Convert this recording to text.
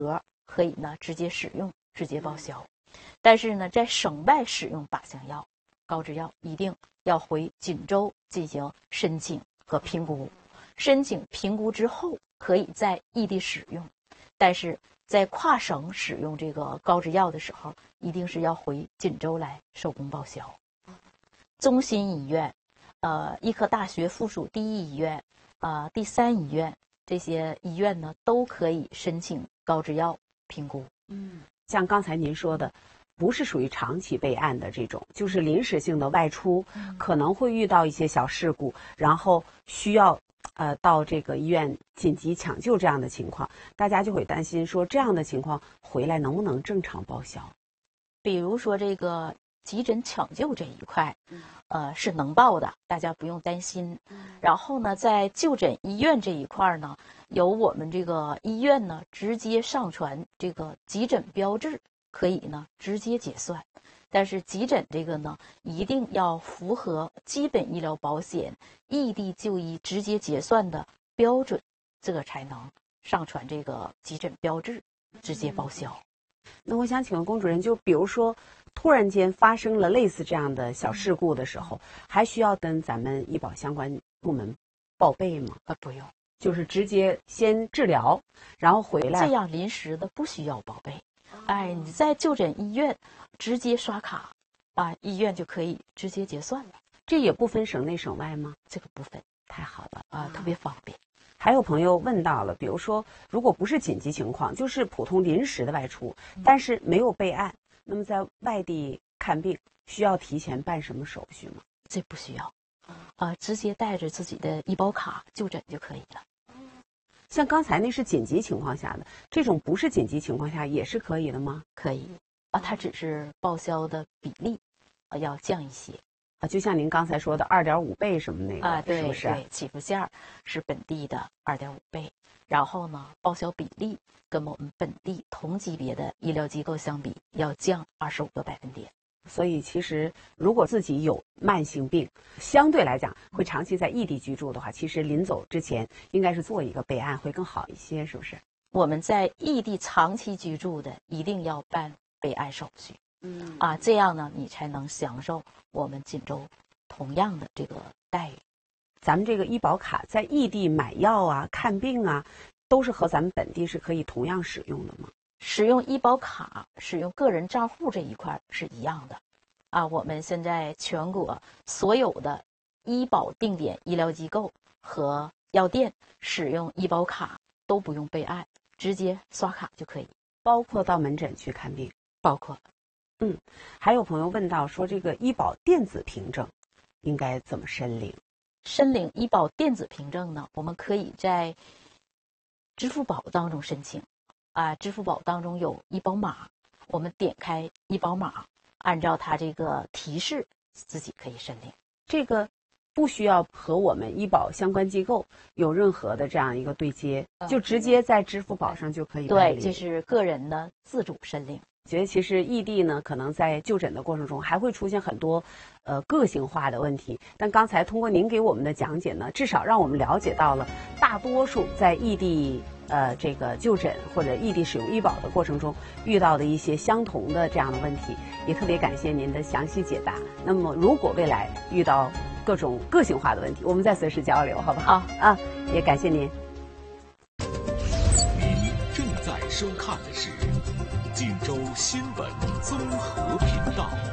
额可以呢直接使用，直接报销。但是呢，在省外使用靶向药、高脂药，一定要回锦州进行申请和评估。申请评估之后，可以在异地使用，但是在跨省使用这个高脂药的时候，一定是要回锦州来手工报销。中心医院、医科大学附属第一医院、第三医院这些医院呢，都可以申请高脂药评估。 像刚才您说的，不是属于长期备案的这种，就是临时性的外出，可能会遇到一些小事故，然后需要到这个医院紧急抢救这样的情况，大家就会担心说这样的情况回来能不能正常报销？ 比如说这个急诊抢救这一块，是能报的，大家不用担心。然后呢，在就诊医院这一块呢，由我们这个医院呢直接上传这个急诊标志，可以呢直接结算。但是急诊这个呢，一定要符合基本医疗保险异地就医直接结算的标准，这个才能上传这个急诊标志，直接报销。 那我想请问龚主任，就比如说突然间发生了类似这样的小事故的时候，还需要跟咱们医保相关部门报备吗？ 不用， 就是直接先治疗，然后回来。 这样临时的不需要报备。你在就诊医院直接刷卡，医院就可以直接结算了。 这也不分省内省外吗？ 这个不分， 太好了特别方便。 还有朋友问到了，比如说如果不是紧急情况，就是普通临时的外出，但是没有备案，那么在外地看病需要提前办什么手续吗？ 这不需要，直接带着自己的医保卡就诊就可以了。 像刚才那是紧急情况下的，这种不是紧急情况下也是可以的吗？ 可以它只是报销的比例要降一些就像您刚才说的2.5倍什么那个对， 是不是？ 对，起步价是本地的2.5倍，然后呢，报销比例跟我们本地同级别的医疗机构相比，要降25个百分点。 所以其实如果自己有慢性病，相对来讲会长期在异地居住的话，其实临走之前应该是做一个备案会更好一些，是不是？ 我们在异地长期居住的一定要办备案手续。这样呢，你才能享受我们锦州同样的这个待遇。 咱们这个医保卡在异地买药看病都是和咱们本地是可以同样使用的吗？ 使用医保卡、使用个人账户这一块是一样的。我们现在全国所有的医保定点医疗机构和药店使用医保卡都不用备案，直接刷卡就可以。 包括到门诊去看病？ 包括。 还有朋友问到说，这个医保电子凭证应该怎么申领？ 申领医保电子凭证呢，我们可以在支付宝当中申请。支付宝当中有医保码，我们点开医保码，按照它这个提示，自己可以申领。 这个不需要和我们医保相关机构有任何的这样一个对接，就直接在支付宝上就可以办理。 对，这是个人的自主申领。 觉得其实异地呢，可能在就诊的过程中还会出现很多个性化的问题。但刚才通过您给我们的讲解呢，至少让我们了解到了大多数在异地这个就诊或者异地使用医保的过程中遇到的一些相同的这样的问题，也特别感谢您的详细解答。那么如果未来遇到各种个性化的问题，我们再随时交流，好不好？也感谢您。 您正在收看的是锦州新闻综合频道。